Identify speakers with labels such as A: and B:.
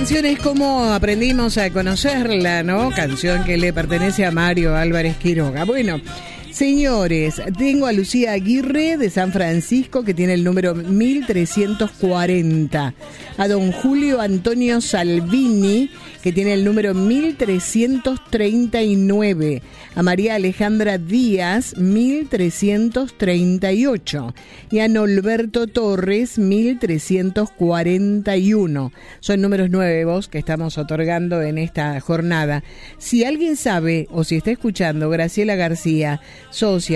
A: canción es como aprendimos a conocerla, ¿no? Canción que le pertenece a Mario Álvarez Quiroga. Bueno, señores, tengo a Lucía Aguirre de San Francisco, que tiene el número 1340. A don Julio Antonio Salvini, que tiene el número 1339. A María Alejandra Díaz, 1338. Y a Norberto Torres, 1341. Son números nuevos que estamos otorgando en esta jornada. Si alguien sabe o si está escuchando, Graciela García, socia